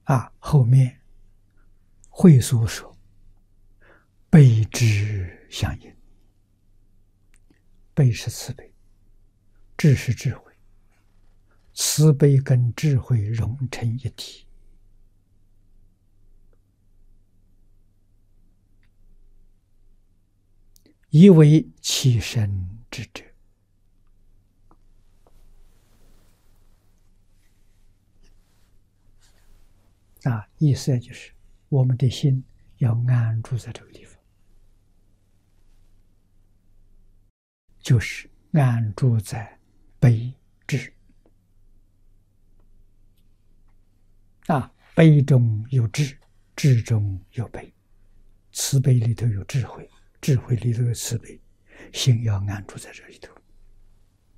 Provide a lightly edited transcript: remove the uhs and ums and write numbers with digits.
后面会所说，悲智相应，悲是慈悲，智是智慧，慈悲跟智慧融成一体。以为其身之者，意思就是我们的心要安住在这个地方，就是安住在悲智。悲中有智，智中有悲，慈悲里头有智慧，智慧里头有慈悲，心要安住在这里头。